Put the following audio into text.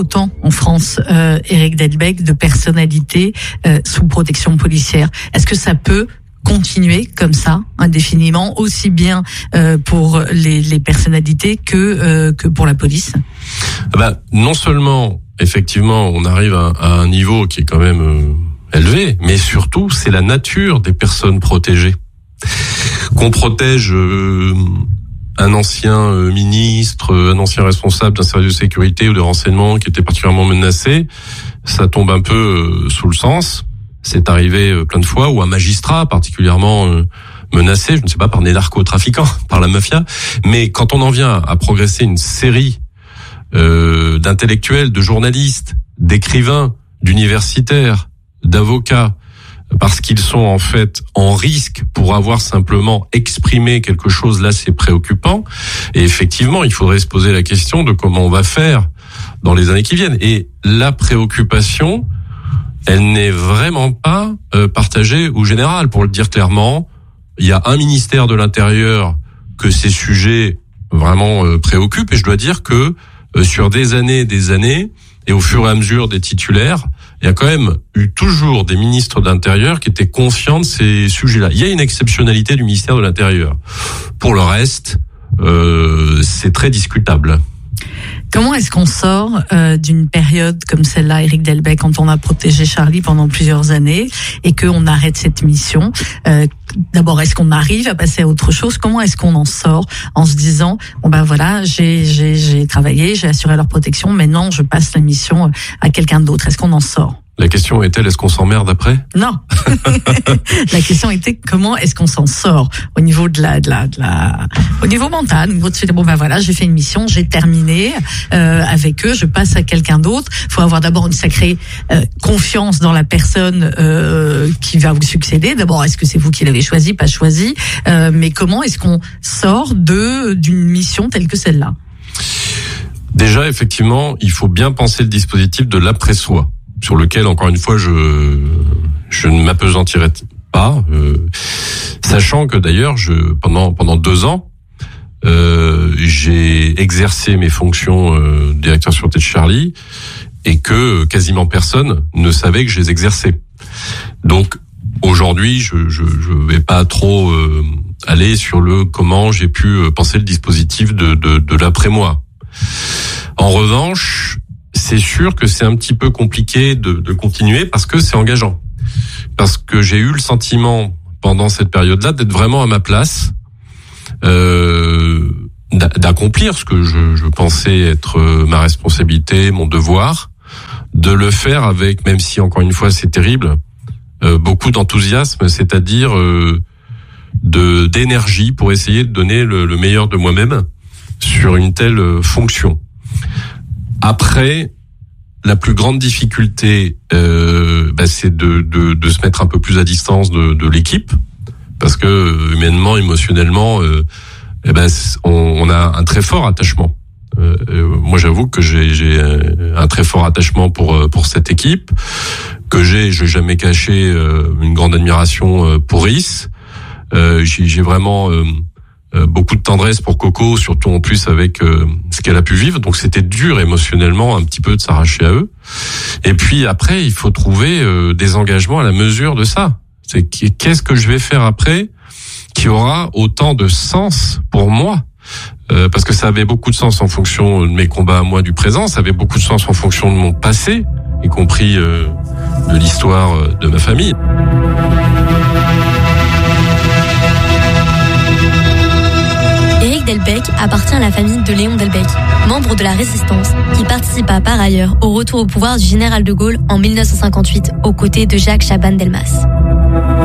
autant en France, Éric Delbecq, de personnalités sous protection policière. Est-ce que ça peut continuer comme ça indéfiniment, aussi bien pour les personnalités que pour la police? Non seulement effectivement on arrive à un niveau qui est quand même élevé, mais surtout c'est la nature des personnes protégées. Qu'on protège un ancien ministre, un ancien responsable d'un service de sécurité ou de renseignement qui était particulièrement menacé, ça tombe un peu sous le sens. C'est arrivé plein de fois, ou un magistrat particulièrement menacé, je ne sais pas, par des narcotrafiquants, par la mafia. Mais quand on en vient à progresser une série d'intellectuels, de journalistes, d'écrivains, d'universitaires, d'avocats, parce qu'ils sont en fait en risque pour avoir simplement exprimé quelque chose, là c'est préoccupant. Et effectivement, il faudrait se poser la question de comment on va faire dans les années qui viennent. Et la préoccupation, elle n'est vraiment pas partagée ou générale. Pour le dire clairement, il y a un ministère de l'Intérieur que ces sujets vraiment préoccupent. Et je dois dire que sur des années, et au fur et à mesure des titulaires, il y a quand même eu toujours des ministres de l'Intérieur qui étaient conscients de ces sujets-là. Il y a une exceptionnalité du ministère de l'Intérieur. Pour le reste, c'est très discutable. Comment est-ce qu'on sort d'une période comme celle-là, Éric Delbecq, quand on a protégé Charlie pendant plusieurs années et qu'on arrête cette mission? D'abord, est-ce qu'on arrive à passer à autre chose? Comment est-ce qu'on en sort en se disant bon ben voilà, j'ai travaillé, j'ai assuré leur protection, maintenant je passe la mission à quelqu'un d'autre. Est-ce qu'on en sort? La question est-elle, est-ce qu'on s'emmerde après? Non. La question était comment est-ce qu'on s'en sort au niveau au niveau mental, au niveau de se dire bon ben voilà, j'ai fait une mission, j'ai terminé avec eux, je passe à quelqu'un d'autre. Il faut avoir d'abord une sacrée confiance dans la personne qui va vous succéder. D'abord, est-ce que c'est vous qui l'avez choisi, pas choisi, mais comment est-ce qu'on sort d'une mission telle que celle-là? Déjà, effectivement, il faut bien penser le dispositif de l'après-soi, sur lequel, encore une fois, je ne m'appesantirai pas, sachant que d'ailleurs, pendant 2 ans, j'ai exercé mes fonctions directeur sûreté de Charlie, et que quasiment personne ne savait que je les exerçais. Donc aujourd'hui, je vais pas trop aller sur comment j'ai pu penser le dispositif de l'après-moi. En revanche, c'est sûr que c'est un petit peu compliqué de continuer parce que c'est engageant. Parce que j'ai eu le sentiment pendant cette période-là d'être vraiment à ma place, d'accomplir ce que je pensais être ma responsabilité, mon devoir, de le faire avec, même si encore une fois c'est terrible, beaucoup d'enthousiasme, c'est-à-dire d'énergie pour essayer de donner le meilleur de moi-même sur une telle fonction. Après, la plus grande difficulté, c'est de se mettre un peu plus à distance de l'équipe, parce que humainement, émotionnellement, on a un très fort attachement. Moi, j'avoue que j'ai un très fort attachement pour cette équipe, que j'ai jamais caché une grande admiration pour Rhys. J'ai vraiment beaucoup de tendresse pour Coco, surtout en plus avec ce qu'elle a pu vivre. Donc c'était dur émotionnellement un petit peu de s'arracher à eux. Et puis après, il faut trouver des engagements à la mesure de ça. C'est qu'est-ce que je vais faire après qui aura autant de sens pour moi, parce que ça avait beaucoup de sens en fonction de mes combats à moi du présent, ça avait beaucoup de sens en fonction de mon passé, y compris de l'histoire de ma famille. Éric Delbecq appartient à la famille de Léon Delbecq, membre de la Résistance, qui participa par ailleurs au retour au pouvoir du général de Gaulle en 1958 aux côtés de Jacques Chaban-Delmas.